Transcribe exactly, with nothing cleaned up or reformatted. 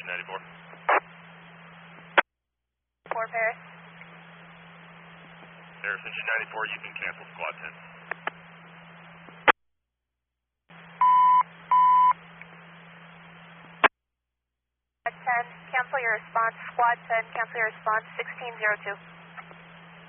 Engine ninety-four. four Paris. Paris Engine ninety-four, you can cancel squad ten. ten, cancel your response. Squad ten, cancel your response. sixteen zero two.